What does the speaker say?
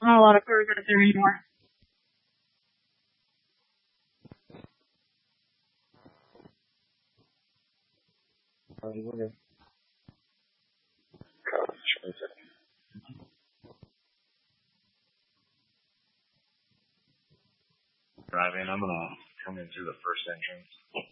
Not a lot of cars out there anymore. Driving, I'm gonna come in through the first entrance.